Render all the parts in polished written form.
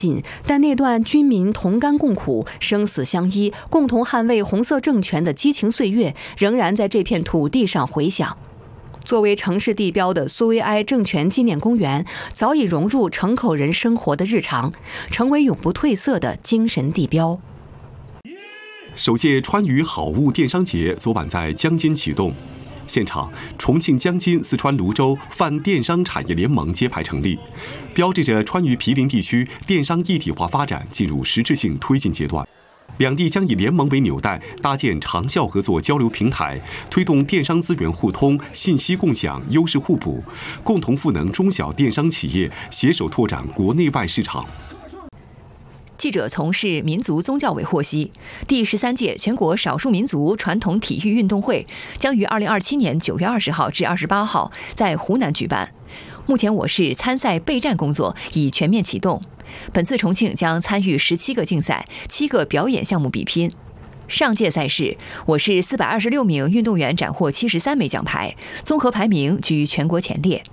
但那段军民同甘共苦、生死相依、共同捍卫红色政权的激情岁月，仍然在这片土地上回响。作为城市地标的苏维埃政权纪念公园，早已融入城口人生活的日常，成为永不褪色的精神地标。 首届川渝好物电商节昨晚在江津启动。现场，重庆江津、四川泸州泛电商产业联盟揭牌成立，标志着川渝毗邻地区电商一体化发展进入实质性推进阶段。两地将以联盟为纽带，搭建长效合作交流平台，推动电商资源互通、信息共享、优势互补，共同赋能中小电商企业，携手拓展国内外市场。 记者从事民族宗教委获悉，第13届全国少数民族传统体育运动会将于2027年9月20号至28号在湖南举办。目前我市参赛备战工作已全面启动。本次重庆将参与17个竞赛、7个表演项目比拼。上届赛事，我市426名运动员斩获73枚奖牌，综合排名居全国前列。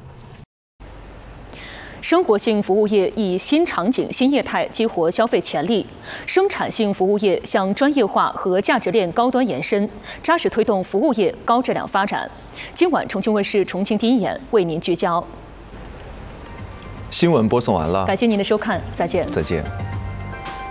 生活性服务业以新场景、新业态激活消费潜力，生产性服务业向专业化和价值链高端延伸，扎实推动服务业高质量发展。今晚重庆卫视重庆第一眼为您聚焦。 新闻播送完了， 感谢您的收看，再见。 再见。